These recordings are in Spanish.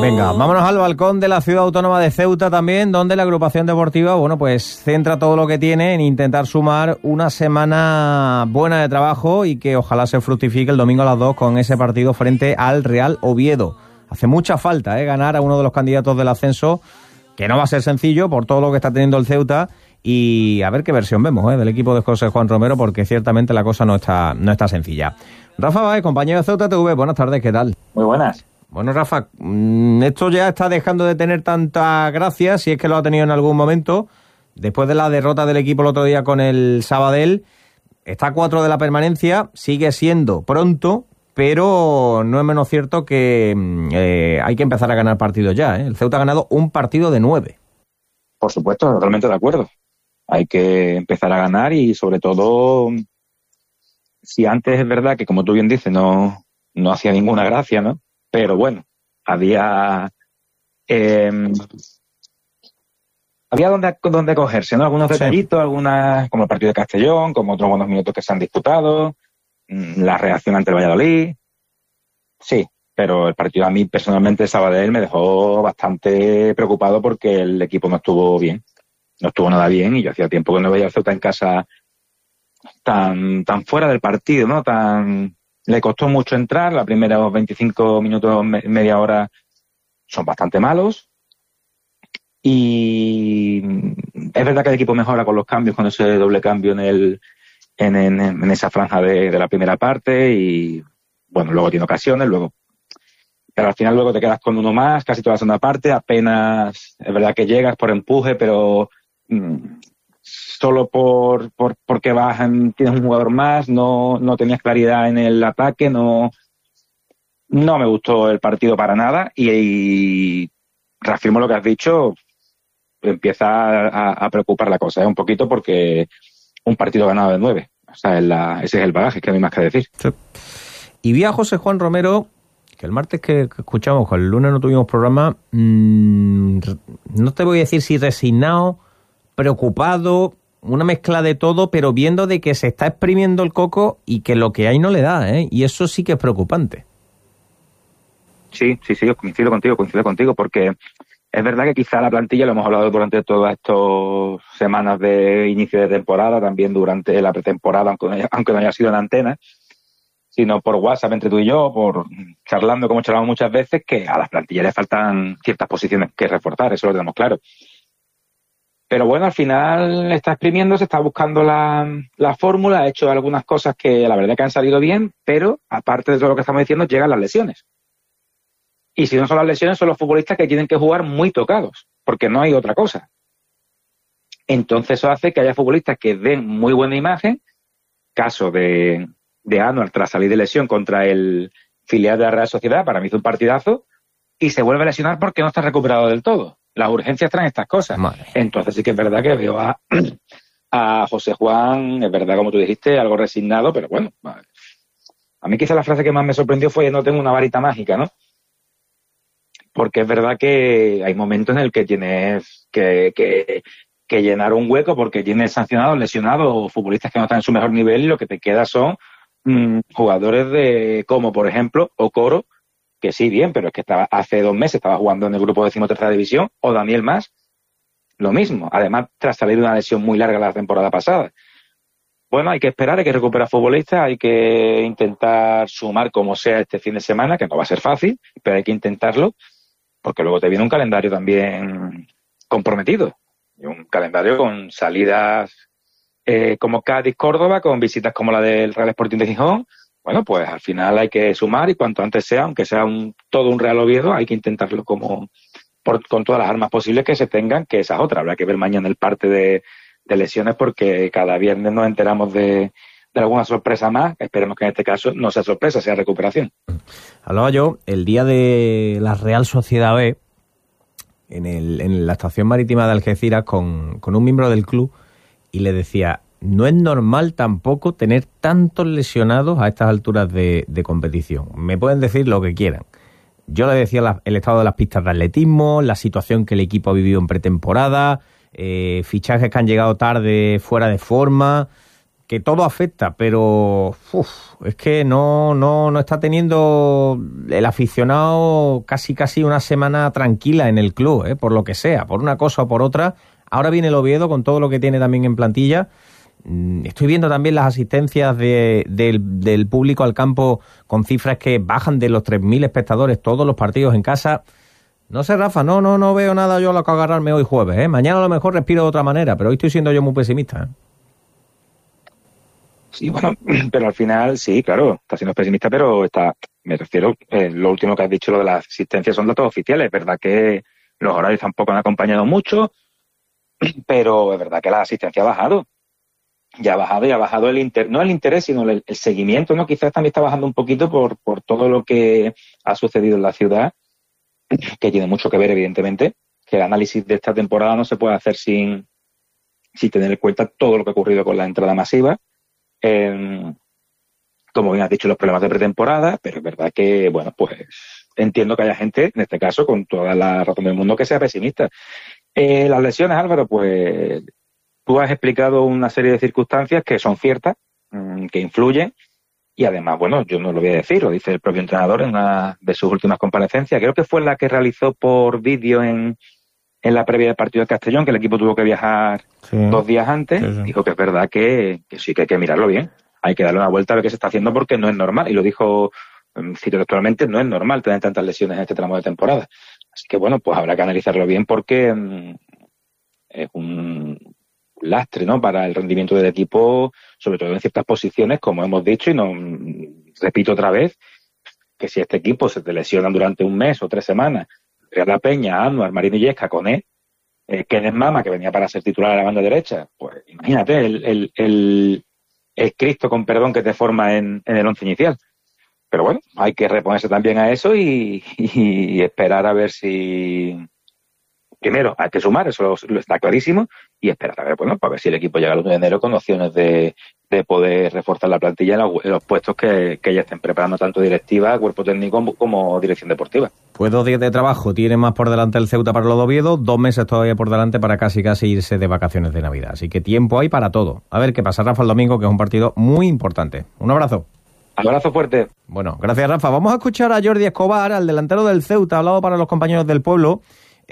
Venga, vámonos al balcón de la ciudad autónoma de Ceuta también, donde la agrupación deportiva, bueno, pues centra todo lo que tiene en intentar sumar una semana buena de trabajo y que ojalá se fructifique el domingo a las 2 con ese partido frente al Real Oviedo. Hace mucha falta ganar a uno de los candidatos del ascenso, que no va a ser sencillo por todo lo que está teniendo el Ceuta, y a ver qué versión vemos del equipo de José Juan Romero, porque ciertamente la cosa no está sencilla. Rafa Báez, compañero de Ceuta TV, buenas tardes, ¿qué tal? Muy buenas. Bueno, Rafa, esto ya está dejando de tener tanta gracia, si es que lo ha tenido en algún momento, después de la derrota del equipo el otro día con el Sabadell. Está a 4 de la permanencia, sigue siendo pronto, pero no es menos cierto que hay que empezar a ganar partidos ya. El Ceuta ha ganado un partido de 9. Por supuesto, totalmente de acuerdo. Hay que empezar a ganar y sobre todo, si antes es verdad que, como tú bien dices, no hacía ninguna gracia, ¿no? Pero bueno, había donde cogerse, ¿no? Algunos detallitos, algunas, como el partido de Castellón, como otros buenos minutos que se han disputado, la reacción ante el Valladolid. Sí, pero el partido a mí personalmente de Sabadell me dejó bastante preocupado porque el equipo no estuvo bien. No estuvo nada bien y yo hacía tiempo que no veía al Ceuta en casa tan fuera del partido, ¿no? Le costó mucho entrar, los primeros 25 minutos, media hora son bastante malos. Y es verdad que el equipo mejora con los cambios, con ese doble cambio en esa franja de la primera parte y, bueno, luego tiene ocasiones, pero al final luego te quedas con uno más, casi toda la segunda parte, apenas, es verdad que llegas por empuje, pero solo porque tienes un jugador más, no tenías claridad en el ataque, no me gustó el partido para nada y reafirmo lo que has dicho, empieza a preocupar la cosa, un poquito, porque un partido ganado de 9, o sea, ese es el bagaje, que no hay más que decir. Sí. Y vi a José Juan Romero, que el martes que escuchamos, el lunes no tuvimos programa, no te voy a decir si resignado, preocupado, una mezcla de todo, pero viendo de que se está exprimiendo el coco y que lo que hay no le da, y eso sí que es preocupante. Sí, yo coincido contigo, porque es verdad que quizá la plantilla, lo hemos hablado durante todas estas semanas de inicio de temporada, también durante la pretemporada, aunque no haya sido en antena, sino por WhatsApp entre tú y yo, por charlando como charlamos muchas veces, que a las plantillas le faltan ciertas posiciones que reforzar, eso lo tenemos claro. Pero bueno, al final está exprimiéndose, está buscando la fórmula, ha hecho algunas cosas que la verdad que han salido bien, pero aparte de todo lo que estamos diciendo, llegan las lesiones. Y si no son las lesiones, son los futbolistas que tienen que jugar muy tocados, porque no hay otra cosa. Entonces eso hace que haya futbolistas que den muy buena imagen, caso de Anuar tras salir de lesión contra el filial de la Real Sociedad, para mí hizo un partidazo, y se vuelve a lesionar porque no está recuperado del todo. Las urgencias traen estas cosas. Madre. Entonces sí que es verdad que veo a José Juan, es verdad, como tú dijiste, algo resignado, pero bueno, a mí quizá la frase que más me sorprendió fue: no tengo una varita mágica, ¿no? Porque es verdad que hay momentos en el que tienes que llenar un hueco porque tienes sancionados, lesionados o futbolistas que no están en su mejor nivel, y lo que te queda son jugadores como por ejemplo Okoro, que sí, bien, pero es que hace 2 meses estaba jugando en el grupo 13ª división, o Daniel Mas, lo mismo, además tras salir de una lesión muy larga la temporada pasada. Bueno, hay que esperar, hay que recuperar futbolistas, hay que intentar sumar como sea este fin de semana, que no va a ser fácil, pero hay que intentarlo, porque luego te viene un calendario también comprometido, y un calendario con salidas como Cádiz-Córdoba, con visitas como la del Real Sporting de Gijón. Bueno, pues al final hay que sumar, y cuanto antes sea, aunque sea todo un Real Oviedo, hay que intentarlo con todas las armas posibles que se tengan, que esa es otra. Habrá que ver mañana el parte de lesiones, porque cada viernes nos enteramos de alguna sorpresa más. Esperemos que en este caso no sea sorpresa, sea recuperación. Hablaba yo el día de la Real Sociedad B en la estación marítima de Algeciras con un miembro del club, y le decía: no es normal tampoco tener tantos lesionados a estas alturas de competición. Me pueden decir lo que quieran. Yo le decía el estado de las pistas de atletismo, la situación que el equipo ha vivido en pretemporada, fichajes que han llegado tarde, fuera de forma, que todo afecta, pero es que no está teniendo el aficionado casi una semana tranquila en el club, por lo que sea, por una cosa o por otra. Ahora viene el Oviedo con todo lo que tiene también en plantilla. Estoy viendo también las asistencias del público al campo con cifras que bajan de los 3.000 espectadores todos los partidos en casa. No sé, Rafa, no veo nada yo a lo que agarrarme hoy jueves, Mañana a lo mejor respiro de otra manera, pero hoy estoy siendo yo muy pesimista, Sí, bueno, pero al final, sí, claro, está siendo pesimista, pero me refiero, lo último que has dicho, lo de las asistencias son datos oficiales. Es verdad que los horarios tampoco han acompañado mucho, pero es verdad que la asistencia ha bajado. Ya ha bajado no el interés, sino el seguimiento, ¿no? Quizás también está bajando un poquito por todo lo que ha sucedido en la ciudad, que tiene mucho que ver, evidentemente, que el análisis de esta temporada no se puede hacer sin tener en cuenta todo lo que ha ocurrido con la entrada masiva. Como bien has dicho, los problemas de pretemporada, pero es verdad que, bueno, pues entiendo que haya gente, en este caso, con toda la razón del mundo, que sea pesimista. Las lesiones, Álvaro, pues tú has explicado una serie de circunstancias que son ciertas, que influyen, y además, bueno, yo no lo voy a decir, lo dice el propio entrenador en una de sus últimas comparecencias, creo que fue la que realizó por vídeo en la previa del partido de Castellón, que el equipo tuvo que viajar 2 días antes. Sí. Dijo que es verdad que sí que hay que mirarlo bien, hay que darle una vuelta a lo que se está haciendo porque no es normal, y lo dijo, cito textualmente, no es normal tener tantas lesiones en este tramo de temporada. Así que bueno, pues habrá que analizarlo bien porque es un lastre, ¿no?, para el rendimiento del equipo, sobre todo en ciertas posiciones, como hemos dicho, y no repito otra vez, que si este equipo se te lesionan durante un mes o 3 semanas, La Peña, Anuar, Marino Illesca, Koné, Kenneth Mama, que venía para ser titular a la banda derecha, pues imagínate el Cristo, con perdón, que te forma en el once inicial. Pero bueno, hay que reponerse también a eso y esperar a ver si... Primero, hay que sumar, eso lo está clarísimo, y esperar a ver, bueno, para ver si el equipo llega al 1 de enero con opciones de poder reforzar la plantilla en los puestos que ya estén preparando tanto directiva, cuerpo técnico como dirección deportiva. Pues 2 días de trabajo, tiene más por delante el Ceuta para los de Oviedo, 2 meses todavía por delante para casi irse de vacaciones de Navidad. Así que tiempo hay para todo. A ver qué pasa, Rafa, el domingo, que es un partido muy importante. Un abrazo. Abrazo fuerte. Bueno, gracias, Rafa. Vamos a escuchar a Jordi Escobar, al delantero del Ceuta, hablado para los compañeros del pueblo,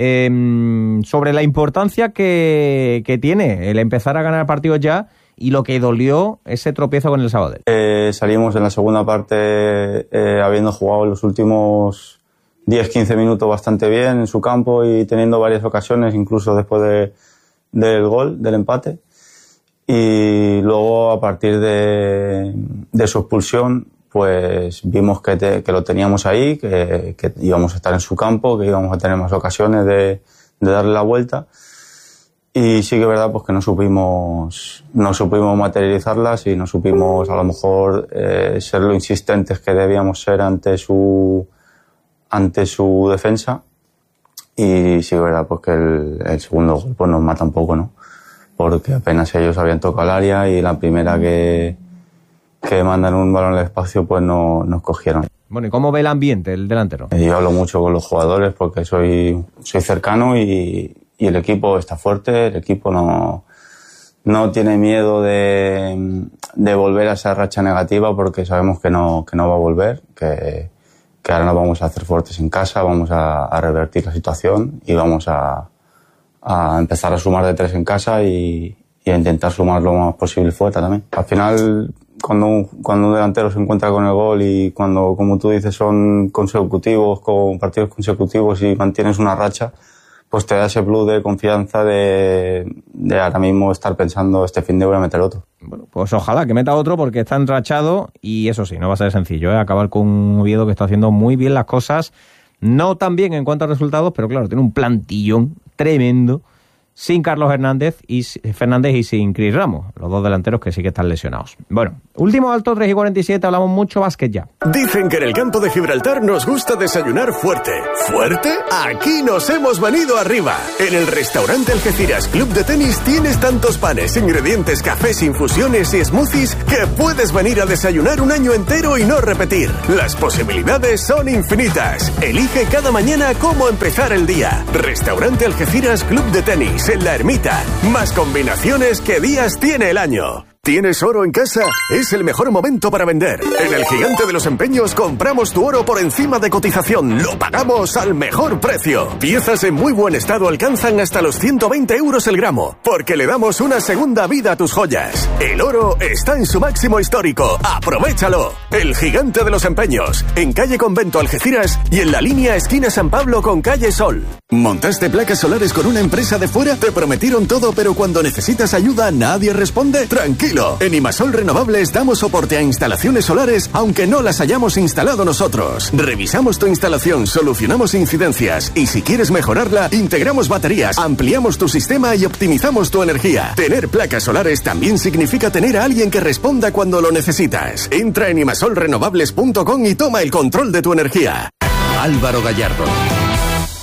sobre la importancia que tiene el empezar a ganar partidos ya y lo que dolió ese tropiezo con el Sabadell. Salimos en la segunda parte habiendo jugado los últimos 10-15 minutos bastante bien en su campo y teniendo varias ocasiones, incluso después del gol, del empate. Y luego, a partir de su expulsión, pues vimos que lo teníamos ahí, que íbamos a estar en su campo, que íbamos a tener más ocasiones de darle la vuelta. Y sí que es verdad, pues que no supimos materializarlas y no supimos, a lo mejor, ser lo insistentes que debíamos ser ante su defensa. Y sí que es verdad, pues que el segundo gol pues nos mata un poco, ¿no? Porque apenas ellos habían tocado el área y la primera que mandan un balón al espacio, pues no nos cogieron. Bueno, ¿y cómo ve el ambiente el delantero? Yo hablo mucho con los jugadores porque soy cercano y el equipo está fuerte, el equipo no tiene miedo de volver a esa racha negativa porque sabemos que no va a volver, que ahora nos vamos a hacer fuertes en casa, vamos a revertir la situación y vamos a empezar a sumar de 3 en casa y a intentar sumar lo más posible fuera también. Al final, cuando un delantero se encuentra con el gol y cuando, como tú dices, son consecutivos, con partidos consecutivos y mantienes una racha, pues te da ese plus de confianza de ahora mismo estar pensando este fin de voy a meter otro. Bueno, pues ojalá que meta otro porque está enrachado y eso sí, no va a ser sencillo, acabar con un Oviedo que está haciendo muy bien las cosas, no tan bien en cuanto a resultados, pero claro, tiene un plantillón tremendo, sin Carlos Fernández y sin Cris Ramos, los 2 delanteros que sí que están lesionados. Bueno, último alto, 3:47, hablamos mucho básquet ya. Dicen que en el campo de Gibraltar nos gusta desayunar fuerte. ¿Fuerte? Aquí nos hemos venido arriba. En el restaurante Algeciras Club de Tenis tienes tantos panes, ingredientes, cafés, infusiones y smoothies que puedes venir a desayunar un año entero y no repetir. Las posibilidades son infinitas. Elige cada mañana cómo empezar el día. Restaurante Algeciras Club de Tenis en La Ermita. Más combinaciones que días tiene el año. ¿Tienes oro en casa? Es el mejor momento para vender. En el Gigante de los Empeños compramos tu oro por encima de cotización. Lo pagamos al mejor precio. Piezas en muy buen estado alcanzan hasta los 120 euros el gramo, porque le damos una segunda vida a tus joyas. El oro está en su máximo histórico. ¡Aprovéchalo! El Gigante de los Empeños, en calle Convento Algeciras y en la línea esquina San Pablo con calle Sol. ¿Montaste placas solares con una empresa de fuera? ¿Te prometieron todo, pero cuando necesitas ayuda nadie responde? Tranquilo. En Imasol Renovables damos soporte a instalaciones solares aunque no las hayamos instalado nosotros. Revisamos tu instalación, solucionamos incidencias y si quieres mejorarla, integramos baterías, ampliamos tu sistema y optimizamos tu energía. Tener placas solares también significa tener a alguien que responda cuando lo necesitas. Entra en imasolrenovables.com y toma el control de tu energía. Álvaro Gallardo.